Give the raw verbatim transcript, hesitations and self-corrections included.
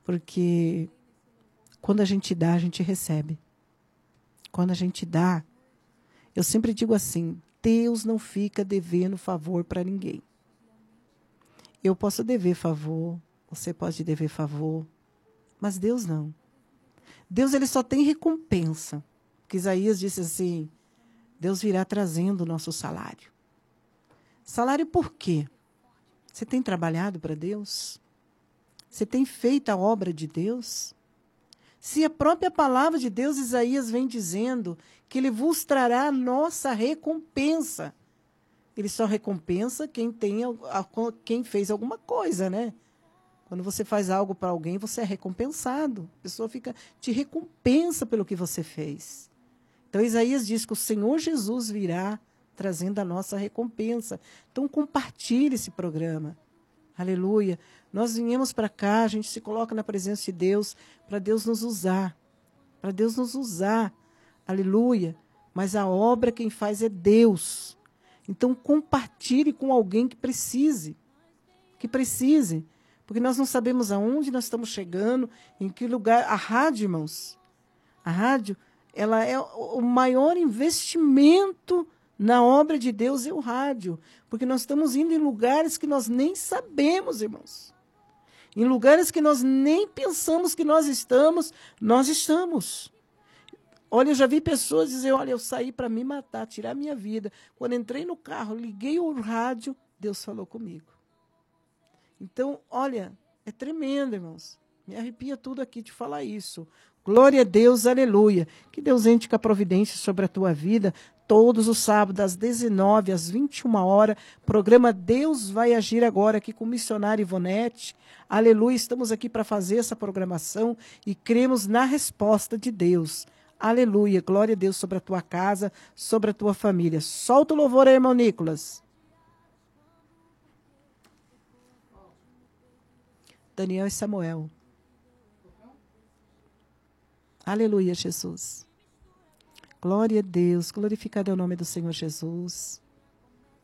Porque quando a gente dá, a gente recebe. Quando a gente dá, eu sempre digo assim, Deus não fica devendo favor para ninguém. Eu posso dever favor, você pode dever favor, mas Deus não. Deus ele só tem recompensa. Porque Isaías disse assim, Deus virá trazendo o nosso salário. Salário por quê? Você tem trabalhado para Deus? Você tem feito a obra de Deus? Se a própria palavra de Deus, Isaías vem dizendo que ele vos trará a nossa recompensa. Ele só recompensa quem, tem, quem fez alguma coisa, né? Quando você faz algo para alguém, você é recompensado. A pessoa fica, te recompensa pelo que você fez. Então, Isaías diz que o Senhor Jesus virá trazendo a nossa recompensa. Então, compartilhe esse programa. Aleluia. Nós viemos para cá, a gente se coloca na presença de Deus, para Deus nos usar. Para Deus nos usar. Aleluia. Mas a obra quem faz é Deus. Então, compartilhe com alguém que precise. Que precise. Porque nós não sabemos aonde nós estamos chegando, em que lugar. A rádio, irmãos, a rádio, ela é o maior investimento na obra de Deus, é o rádio. Porque nós estamos indo em lugares que nós nem sabemos, irmãos. Em lugares que nós nem pensamos que nós estamos, nós estamos. Olha, eu já vi pessoas dizer, olha, eu saí para me matar, tirar a minha vida. Quando entrei no carro, liguei o rádio, Deus falou comigo. Então, olha, é tremendo, irmãos. Me arrepia tudo aqui de falar isso. Glória a Deus, aleluia. Que Deus entre com a providência sobre a tua vida. Todos os sábados, das dezenove às vinte e uma horas. Programa Deus Vai Agir Agora, aqui com o missionário Ivonete. Aleluia, estamos aqui para fazer essa programação e cremos na resposta de Deus. Aleluia, glória a Deus sobre a tua casa, sobre a tua família. Solta o louvor aí, irmão Nicolas. Daniel e Samuel. Aleluia, Jesus. Glória a Deus. Glorificado é o nome do Senhor Jesus.